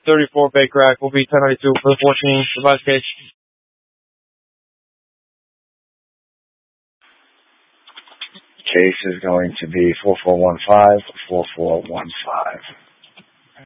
34 Baker Act will be 1092 for the 14 revised case. Case is going to be 4415-4415.